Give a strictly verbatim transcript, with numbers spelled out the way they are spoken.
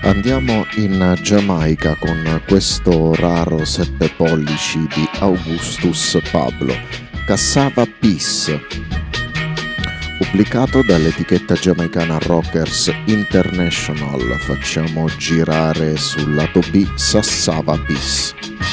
Andiamo in Giamaica con questo raro sette pollici di Augustus Pablo, Cassava Peace, pubblicato dall'etichetta giamaicana Rockers International. Facciamo girare sul lato B Sassava Peace.